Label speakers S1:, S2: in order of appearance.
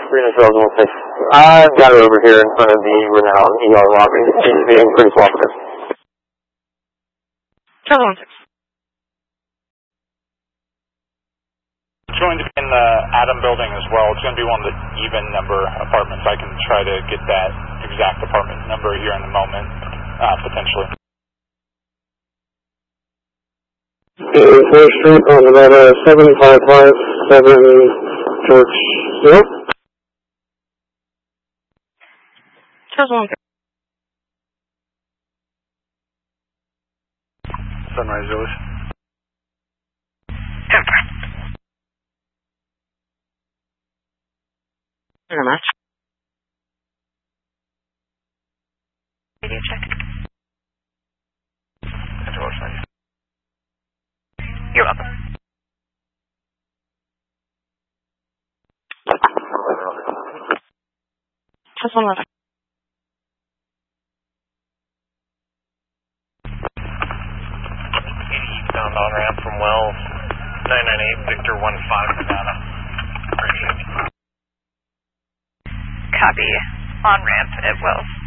S1: Reno Trails 16. I've got her over here in front of the Renown ER lobby. She's being pretty cooperative.
S2: Trails 16.
S3: Joined in the Adam building as well. It's going to be one of the even number apartments. I can try to get that exact apartment number here in a moment, potentially.
S1: 4th Street on Nevada 7557 George Hill.
S2: Trails 16.
S3: Sunrise Village.
S2: Very much.
S4: Radio check. You're welcome.
S2: Trails 11.
S5: Eastbound on-ramp from Wells, 998 Victor 15 Nevada. Appreciate it.
S4: Copy. On ramp at Wells.